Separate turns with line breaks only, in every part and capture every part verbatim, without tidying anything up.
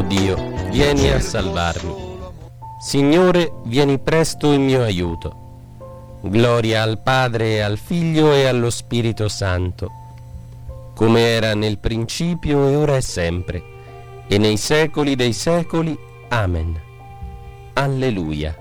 Dio, vieni a salvarmi. Signore, vieni presto in mio aiuto. Gloria al Padre, al Figlio e allo Spirito Santo, come era nel principio e ora e sempre, e nei secoli dei secoli. Amen. Alleluia.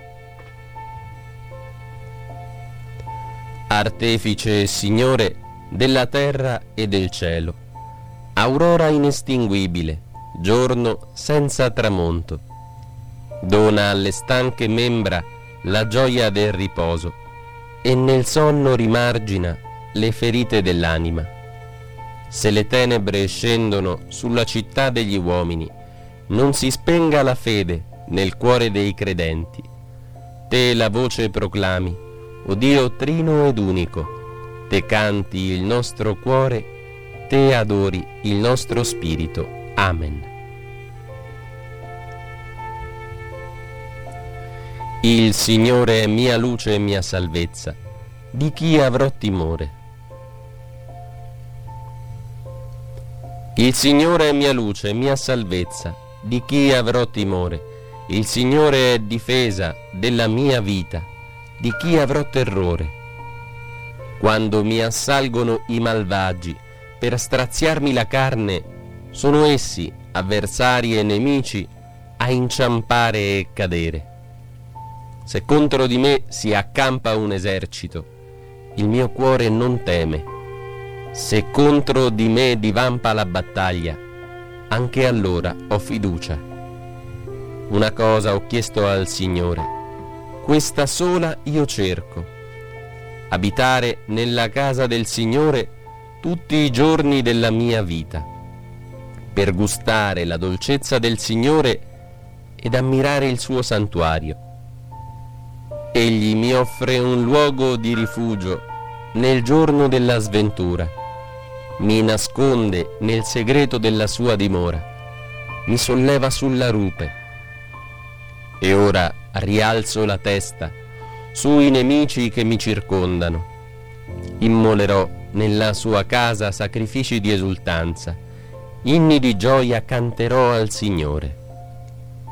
Artefice, Signore, della terra e del cielo, aurora inestinguibile, giorno senza tramonto, dona alle stanche membra la gioia del riposo e nel sonno rimargina le ferite dell'anima. Se le tenebre scendono sulla città degli uomini, non si spenga la fede nel cuore dei credenti. Te la voce proclami, o Dio trino ed unico, te canti il nostro cuore, te adori il nostro spirito. Amen. Il Signore è mia luce e mia salvezza, di chi avrò timore? Il Signore è mia luce e mia salvezza, di chi avrò timore? Il Signore è difesa della mia vita, di chi avrò terrore? Quando mi assalgono i malvagi per straziarmi la carne, sono essi, avversari e nemici, a inciampare e cadere. Se contro di me si accampa un esercito, il mio cuore non teme. Se contro di me divampa la battaglia, anche allora ho fiducia. Una cosa ho chiesto al Signore, questa sola io cerco: abitare nella casa del Signore tutti i giorni della mia vita, per gustare la dolcezza del Signore ed ammirare il suo santuario. Egli mi offre un luogo di rifugio nel giorno della sventura, mi nasconde nel segreto della sua dimora, mi solleva sulla rupe. E ora rialzo la testa sui nemici che mi circondano. Immolerò nella sua casa sacrifici di esultanza, inni di gioia canterò al Signore.